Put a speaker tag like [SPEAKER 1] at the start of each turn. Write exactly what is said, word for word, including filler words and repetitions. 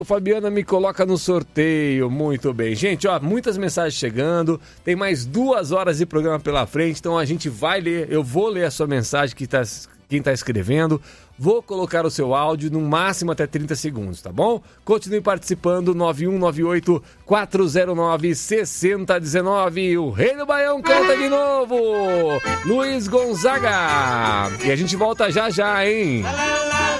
[SPEAKER 1] Fabiana me coloca no sorteio, muito bem. Gente, ó, muitas mensagens chegando, tem mais duas horas de programa pela frente, então a gente vai ler, eu vou ler a sua mensagem, que tá, quem está escrevendo, vou colocar o seu áudio no máximo até trinta segundos, tá bom? Continue participando, nove um nove oito, quatro zero nove, seis zero um nove, o Rei do Baião canta de novo, Luiz Gonzaga, e a gente volta já já, hein?